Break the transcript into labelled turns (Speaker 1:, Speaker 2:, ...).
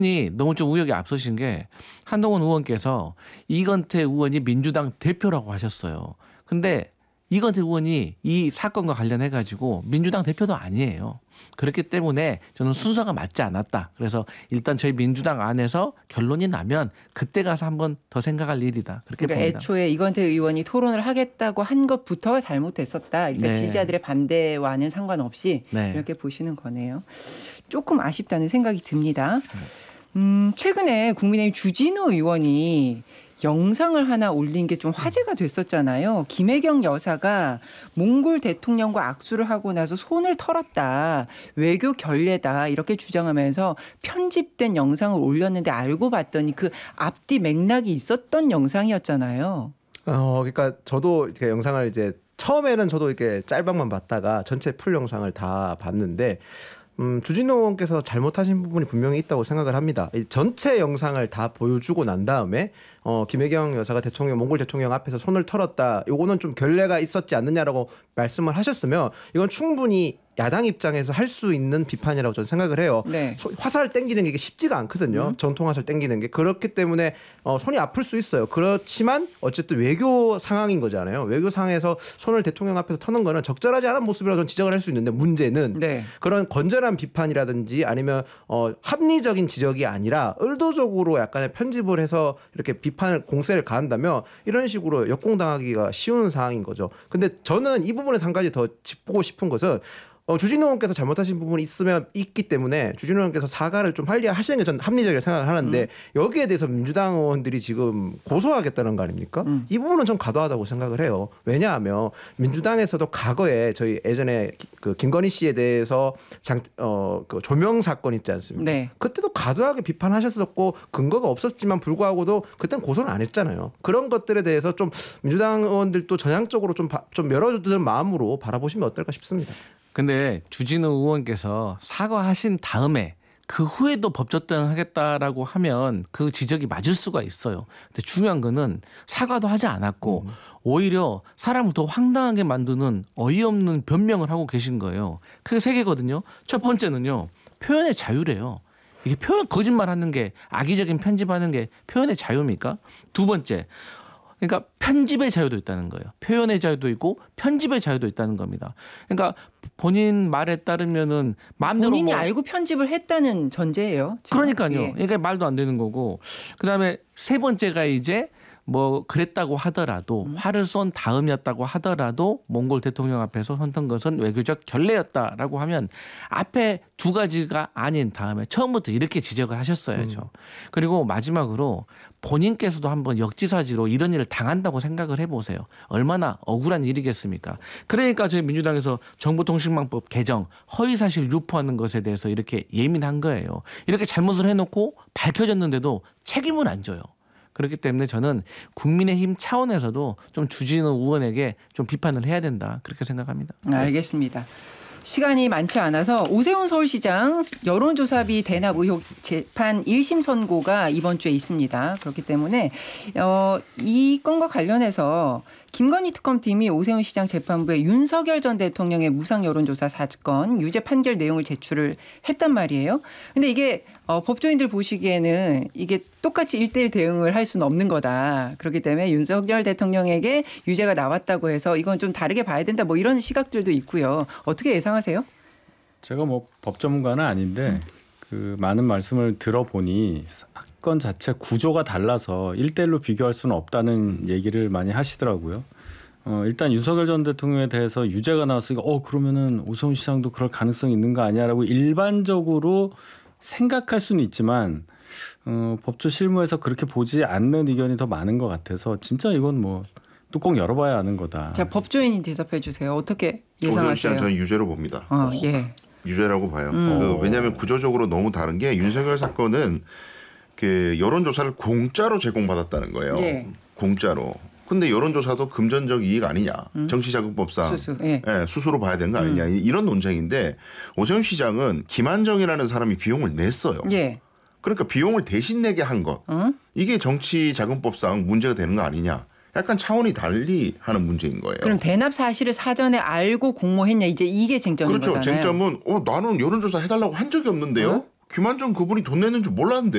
Speaker 1: 이 너무 좀 우역이 앞서신 게 한동훈 의원께서 이건태 의원이 민주당 대표라고 하셨어요. 근데 이건태 의원이 이 사건과 관련해 가지고 민주당 대표도 아니에요. 그렇기 때문에 저는 순서가 맞지 않았다. 그래서 일단 저희 민주당 안에서 결론이 나면 그때 가서 한번 더 생각할 일이다. 그렇게
Speaker 2: 그러니까
Speaker 1: 봅니다.
Speaker 2: 애초에 이건태 의원이 토론을 하겠다고 한 것부터가 잘못됐었다. 그러니까
Speaker 1: 네.
Speaker 2: 지지자들의 반대와는 상관없이
Speaker 1: 네.
Speaker 2: 이렇게 보시는 거네요. 조금 아쉽다는 생각이 듭니다. 최근에 국민의힘 주진우 의원이 영상을 하나 올린 게 좀 화제가 됐었잖아요. 김혜경 여사가 몽골 대통령과 악수를 하고 나서 손을 털었다. 외교 결례다. 이렇게 주장하면서 편집된 영상을 올렸는데 알고 봤더니 그 앞뒤 맥락이 있었던 영상이었잖아요.
Speaker 3: 그러니까 저도 이렇게 영상을 이제 처음에는 저도 이렇게 짤방만 봤다가 전체 풀 영상을 다 봤는데 주진우 의원께서 잘못하신 부분이 분명히 있다고 생각을 합니다. 이 전체 영상을 다 보여주고 난 다음에 김혜경 여사가 몽골 대통령 앞에서 손을 털었다. 요거는 좀 결례가 있었지 않느냐라고 말씀을 하셨으면 이건 충분히 야당 입장에서 할 수 있는 비판이라고 저는 생각을 해요.
Speaker 2: 네.
Speaker 3: 화살 땡기는 게 쉽지가 않거든요. 전통 화살 땡기는 게. 그렇기 때문에 손이 아플 수 있어요. 그렇지만 어쨌든 외교 상황인 거잖아요. 외교 상황에서 손을 대통령 앞에서 터는 거는 적절하지 않은 모습이라고 저는 지적을 할 수 있는데 문제는
Speaker 2: 네.
Speaker 3: 그런 건전한 비판이라든지 아니면 합리적인 지적이 아니라 의도적으로 약간의 편집을 해서 이렇게 비판을 공세를 가한다면 이런 식으로 역공당하기가 쉬운 상황인 거죠. 근데 저는 이 부분에서 한 가지 더 짚고 싶은 것은 주진우 의원께서 잘못하신 부분이 있기 때문에 주진우 의원께서 사과를 좀 빨리 하시는 게 저는 합리적이라고 생각을 하는데 여기에 대해서 민주당 의원들이 지금 고소하겠다는 거 아닙니까? 이 부분은 좀 과도하다고 생각을 해요. 왜냐하면 민주당에서도 과거에 저희 예전에 그 김건희 씨에 대해서 그 조명 사건 있지 않습니까?
Speaker 2: 네.
Speaker 3: 그때도 과도하게 비판하셨었고 근거가 없었지만 불구하고도 그때는 고소를 안 했잖아요. 그런 것들에 대해서 좀 민주당 의원들도 전향적으로 좀 열어주는 마음으로 바라보시면 어떨까 싶습니다.
Speaker 1: 근데 주진우 의원께서 사과하신 다음에 그 후에도 법조대응 하겠다라고 하면 그 지적이 맞을 수가 있어요. 근데 중요한 거는 사과도 하지 않았고 오히려 사람을 더 황당하게 만드는 어이없는 변명을 하고 계신 거예요. 그게 세 개거든요. 첫 번째는요. 표현의 자유래요. 이게 거짓말하는 게 악의적인 편집하는 게 표현의 자유입니까? 두 번째. 그러니까 편집의 자유도 있다는 거예요. 표현의 자유도 있고 편집의 자유도 있다는 겁니다. 그러니까 본인 말에 따르면은 마음대로
Speaker 2: 본인이 알고 편집을 했다는 전제예요. 지금.
Speaker 1: 그러니까요.
Speaker 2: 예.
Speaker 1: 그러니까 말도 안 되는 거고. 그다음에 세 번째가 이제 뭐 그랬다고 하더라도 화를 쏜 다음이었다고 하더라도 몽골 대통령 앞에서 손던 것은 외교적 결례였다라고 하면 앞에 두 가지가 아닌 다음에 처음부터 이렇게 지적을 하셨어야죠. 그리고 마지막으로 본인께서도 한번 역지사지로 이런 일을 당한다고 생각을 해보세요. 얼마나 억울한 일이겠습니까? 그러니까 저희 민주당에서 정보통신망법 개정 허위사실 유포하는 것에 대해서 이렇게 예민한 거예요. 이렇게 잘못을 해놓고 밝혀졌는데도 책임을 안 져요. 그렇기 때문에 저는 국민의힘 차원에서도 좀 주진우 의원에게 좀 비판을 해야 된다. 그렇게 생각합니다.
Speaker 2: 알겠습니다. 시간이 많지 않아서 오세훈 서울시장 여론조사비 대납 의혹 재판 1심 선고가 이번 주에 있습니다. 그렇기 때문에 이 건과 관련해서 김건희 특검팀이 오세훈 시장 재판부에 윤석열 전 대통령의 무상 여론조사 사건 유죄 판결 내용을 제출을 했단 말이에요. 근데 이게 법조인들 보시기에는 이게 똑같이 1:1 대응을 할 수는 없는 거다. 그렇기 때문에 윤석열 대통령에게 유죄가 나왔다고 해서 이건 좀 다르게 봐야 된다. 뭐 이런 시각들도 있고요. 어떻게 예상하세요?
Speaker 4: 제가 뭐 법 전문가는 아닌데 그 많은 말씀을 들어보니 사건 자체 구조가 달라서 1:1로 비교할 수는 없다는 얘기를 많이 하시더라고요. 일단 윤석열 전 대통령에 대해서 유죄가 나왔으니까 그러면은 오세훈 시장도 그럴 가능성이 있는 거 아니야라고 일반적으로 생각할 수는 있지만 법조 실무에서 그렇게 보지 않는 의견이 더 많은 것 같아서 진짜 이건 뭐 뚜껑 열어봐야 아는 거다.
Speaker 2: 자, 법조인이 대답해 주세요. 어떻게 예상하세요?
Speaker 5: 오세훈 시장 저는 유죄로 봅니다.
Speaker 2: 예.
Speaker 5: 유죄라고 봐요. 왜냐하면 구조적으로 너무 다른 게 윤석열 사건은 그 여론조사를 공짜로 제공받았다는 거예요.
Speaker 2: 예.
Speaker 5: 공짜로. 근데 여론조사도 금전적 이익 아니냐. 정치자금법상 수수로 봐야 되는 거 아니냐. 이런 논쟁인데 오세훈 시장은 김한정이라는 사람이 비용을 냈어요.
Speaker 2: 예.
Speaker 5: 그러니까 비용을 대신 내게 한 것. 이게 정치자금법상 문제가 되는 거 아니냐. 약간 차원이 달리 하는 문제인 거예요.
Speaker 2: 그럼 대납 사실을 사전에 알고 공모했냐 이제 이게 쟁점인
Speaker 5: 그렇죠.
Speaker 2: 거잖아요.
Speaker 5: 쟁점은 나는 여론조사 해달라고 한 적이 없는데요. 김한정 그분이 돈 내는 줄 몰랐는데